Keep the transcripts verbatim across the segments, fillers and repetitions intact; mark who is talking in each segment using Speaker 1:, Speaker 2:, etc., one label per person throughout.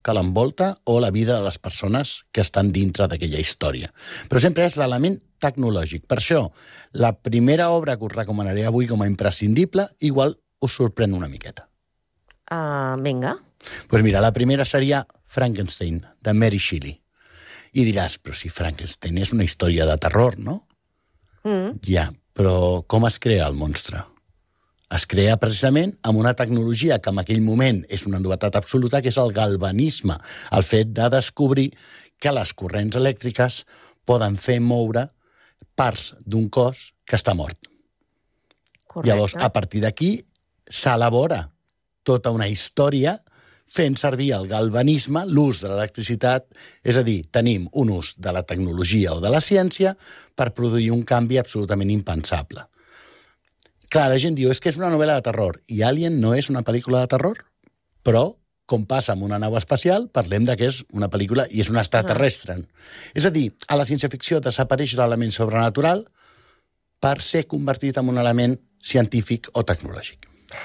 Speaker 1: que l'envolta o la vida de les persones que estan dintre d'aquella història. Però sempre és l'element tecnològic. Per això, la primera obra que us recomanaré avui com a imprescindible, igual us sorprèn una miqueta.
Speaker 2: Uh, vinga.
Speaker 1: Doncs pues mira, la primera seria Frankenstein, de Mary Shelley. I diràs, però si Frankenstein és una història de terror, no? Mm. Ja, però com es crea el monstre? Es crea precisament amb una tecnologia que en aquell moment és una novetat absoluta, que és el galvanisme, el fet de descobrir que les corrents elèctriques poden fer moure parts d'un cos que està mort.
Speaker 2: Correcte.
Speaker 1: Llavors, a partir d'aquí, s'elabora tota una història fent servir el galvanisme, l'ús de l'electricitat, és a dir, tenim un ús de la tecnologia o de la ciència per produir un canvi absolutament impensable. Clar, la gent diu, és que és una novel·la de terror, i Alien no és una pel·lícula de terror, però, com passa amb una nau espacial, parlem de que és una pel·lícula i és un extraterrestre. Ah. És a dir, a la ciència-ficció desapareix l'element sobrenatural per ser convertit en un element científic o tecnològic.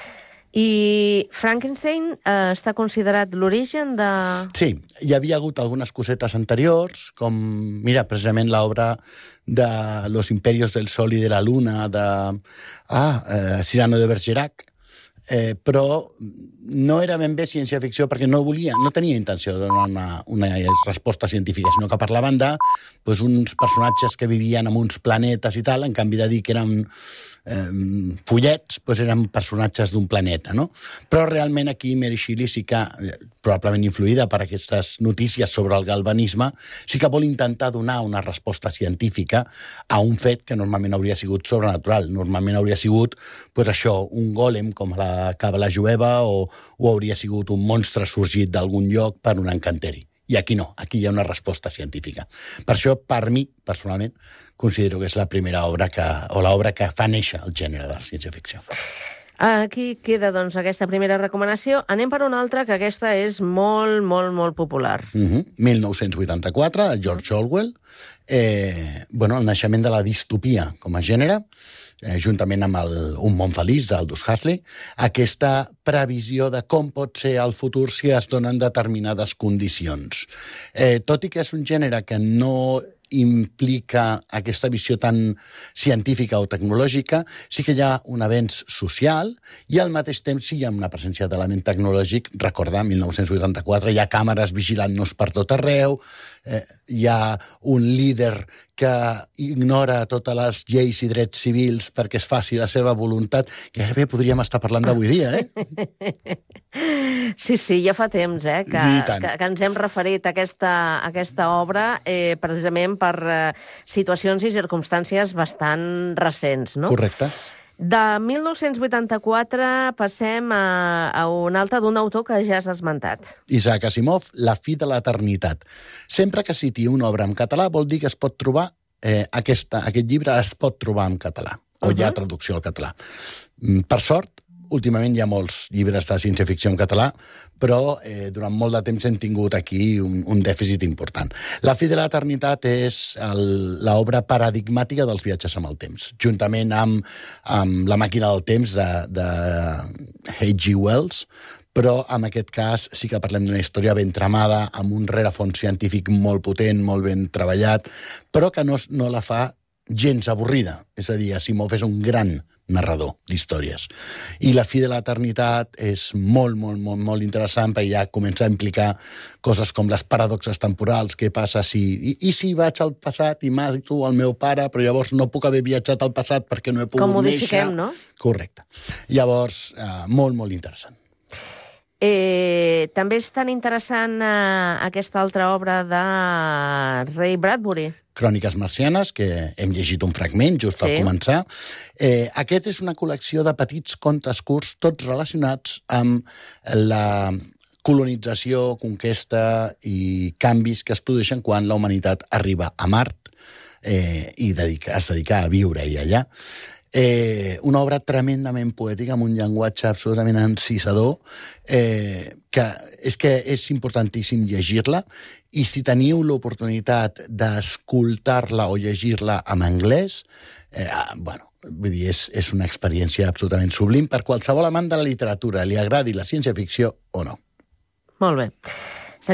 Speaker 2: I Frankenstein eh, està considerat l'origen de...
Speaker 1: Sí, hi havia hagut algunes cosetes anteriors, com, mira, precisament l'obra de Los imperios del sol y de la luna, de ah, eh, Cyrano de Bergerac, eh, però no era ben bé ciència-ficció perquè no volia, no tenia intenció de donar una, una resposta científica, sinó que parlaven de pues, uns personatges que vivien en uns planetes i tal, en canvi de dir que eren eh, follets, doncs eren personatges d'un planeta, no? Però realment aquí Mary Shelley sí que, probablement influïda per aquestes notícies sobre el galvanisme, sí que vol intentar donar una resposta científica a un fet que normalment hauria sigut sobrenatural. Normalment hauria sigut, doncs això, un gòlem com la càbala jueva o, o hauria sigut un monstre sorgit d'algun lloc per un encanteri. I aquí no, aquí hi ha una resposta científica. Per això, per mi, personalment, considero que és la primera obra que, o l'obra que fa néixer el gènere de la ciència-ficció.
Speaker 2: Aquí queda, doncs, aquesta primera recomanació. Anem per una altra, que aquesta és molt, molt, molt popular.
Speaker 1: Uh-huh. mil nou-cents vuitanta-quatre, de George Orwell. Eh, bueno, el naixement de la distopia com a gènere, eh, juntament amb el, Un món feliç, d'Aldous Huxley, aquesta previsió de com pot ser el futur si es donen determinades condicions. Eh, tot i que és un gènere que no implica aquesta visió tan científica o tecnològica, sí que hi ha un avenç social i al mateix temps sí hi ha una presència d'element tecnològic. Recorda, mil nou-cents vuitanta-quatre, hi ha càmeres vigilant-nos per tot arreu, eh, hi ha un líder que ignora totes les lleis i drets civils perquè es faci la seva voluntat. Gairebé podríem estar parlant d'avui dia, eh?
Speaker 2: Sí, sí, ja fa temps eh, que, que, que ens hem referit a aquesta, a aquesta obra eh, precisament per eh, situacions i circumstàncies bastant recents, no?
Speaker 1: Correcte.
Speaker 2: De mil nou-cents vuitanta-quatre passem a, a un altre d'un autor que ja has esmentat.
Speaker 1: Isaac Asimov, La fi de l'eternitat. Sempre que citi una obra en català vol dir que es pot trobar, eh, aquesta, aquest llibre es pot trobar en català, o uh-huh. hi ha traducció al català. Per sort, últimament hi ha molts llibres de ciència-ficció en català, però eh, durant molt de temps hem tingut aquí un, un dèficit important. La fi de l'eternitat és l'obra paradigmàtica dels viatges amb el temps, juntament amb, amb La màquina del temps de, de H G Wells, però en aquest cas sí que parlem d'una història ben tramada, amb un rerefons científic molt potent, molt ben treballat, però que no, no la fa gens avorrida. És a dir, Asimov és un gran narrador d'històries. I La fi de l'eternitat és molt, molt, molt, molt interessant perquè ja comença a implicar coses com les paradoxes temporals, què passa si... I, i si vaig al passat i mato el meu pare, però llavors no puc haver viatjat al passat perquè no he pogut néixer...
Speaker 2: Com modifiquem, no?
Speaker 1: Correcte. Llavors, eh, molt, molt interessant.
Speaker 2: Eh, també és tan interessant eh, aquesta altra obra de Ray Bradbury.
Speaker 1: Cròniques marcianes, que hem llegit un fragment just sí. al començar. Eh, aquest és una col·lecció de petits contes curts, tots relacionats amb la colonització, conquesta i canvis que es produeixen quan la humanitat arriba a Mart eh, i dedica, es dedica a viure-hi allà. Eh, una obra tremendament poètica, amb un llenguatge absolutament encisador, eh, que és que és importantíssim llegir-la, i si teniu l'oportunitat d'escoltar-la o llegir-la en anglès, eh, bueno, vull dir, és, és una experiència absolutament sublim per qualsevol amant de la literatura, li agradi la ciència-ficció o no.
Speaker 2: Molt bé.